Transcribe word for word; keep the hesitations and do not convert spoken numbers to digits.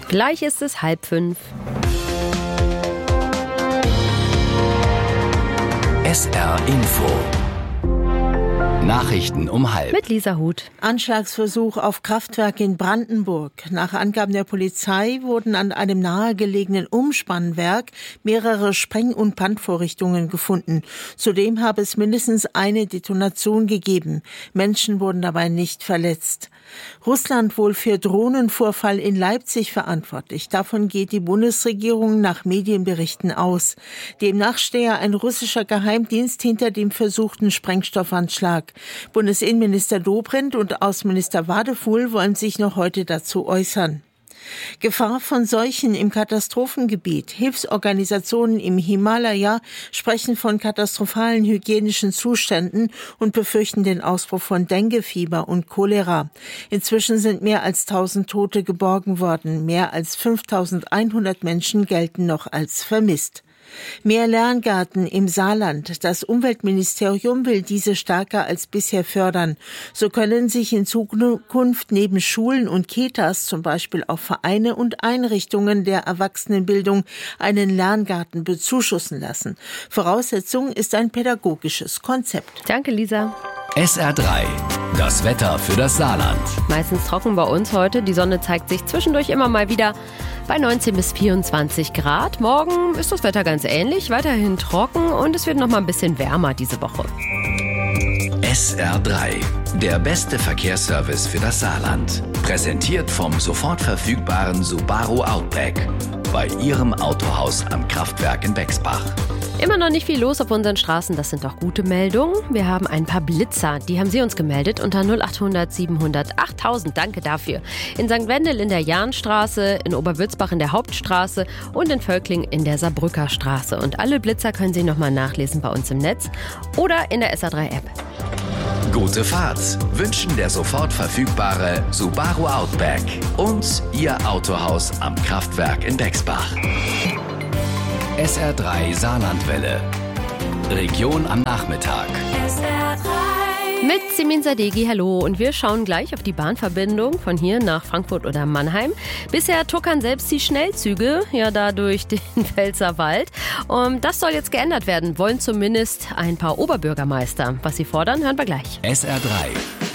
Gleich ist es halb fünf. S R Info. Nachrichten um halb. Mit Lisa Huth. Anschlagsversuch auf Kraftwerk in Brandenburg. Nach Angaben der Polizei wurden an einem nahegelegenen Umspannwerk mehrere Spreng- und Brandvorrichtungen gefunden. Zudem habe es mindestens eine Detonation gegeben. Menschen wurden dabei nicht verletzt. Russland wohl für Drohnenvorfall in Leipzig verantwortlich. Davon geht die Bundesregierung nach Medienberichten aus. Demnach stehe ein russischer Geheimdienst hinter dem versuchten Sprengstoffanschlag. Bundesinnenminister Dobrindt und Außenminister Wadefuhl wollen sich noch heute dazu äußern. Gefahr von Seuchen im Katastrophengebiet. Hilfsorganisationen im Himalaya sprechen von katastrophalen hygienischen Zuständen und befürchten den Ausbruch von Denguefieber und Cholera. Inzwischen sind mehr als tausend Tote geborgen worden. Mehr als fünftausendeinhundert Menschen gelten noch als vermisst. Mehr Lerngärten im Saarland. Das Umweltministerium will diese stärker als bisher fördern. So können sich in Zukunft neben Schulen und Kitas zum Beispiel auch Vereine und Einrichtungen der Erwachsenenbildung einen Lerngarten bezuschussen lassen. Voraussetzung ist ein pädagogisches Konzept. Danke, Lisa. S R drei. Das Wetter für das Saarland. Meistens trocken bei uns heute. Die Sonne zeigt sich zwischendurch immer mal wieder bei neunzehn bis vierundzwanzig Grad. Morgen ist das Wetter ganz ähnlich, weiterhin trocken und es wird noch mal ein bisschen wärmer diese Woche. S R drei. Der beste Verkehrsservice für das Saarland. Präsentiert vom sofort verfügbaren Subaru Outback. Bei Ihrem Autohaus am Kraftwerk in Bexbach. Immer noch nicht viel los auf unseren Straßen, das sind doch gute Meldungen. Wir haben ein paar Blitzer, die haben Sie uns gemeldet unter null achthundert siebenhundert achttausend. Danke dafür. In Sankt Wendel in der Jahnstraße, in Oberwürzbach in der Hauptstraße und in Völkling in der Saarbrücker Straße. Und alle Blitzer können Sie nochmal nachlesen bei uns im Netz oder in der S R drei App. Gute Fahrt wünschen der sofort verfügbare Subaru Outback und Ihr Autohaus am Kraftwerk in Bexbach. S R drei Saarlandwelle. Region am Nachmittag. S R drei. Mit Simin Sadeghi, hallo. Und wir schauen gleich auf die Bahnverbindung von hier nach Frankfurt oder Mannheim. Bisher tuckern selbst die Schnellzüge, ja da durch den Pfälzerwald. Und das soll jetzt geändert werden, wollen zumindest ein paar Oberbürgermeister. Was sie fordern, hören wir gleich. S R drei.